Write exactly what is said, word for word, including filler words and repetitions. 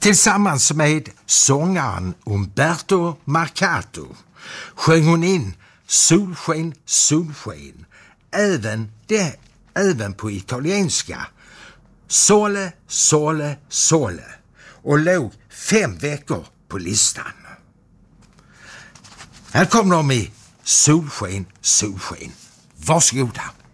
Tillsammans med sångaren Umberto Marcato sjöng hon in Solsken, solsken, även, det, även på italienska. Sole, sole, sole, och låg fem veckor på listan. Här kommer de i Solsken, solsken. Varsågoda.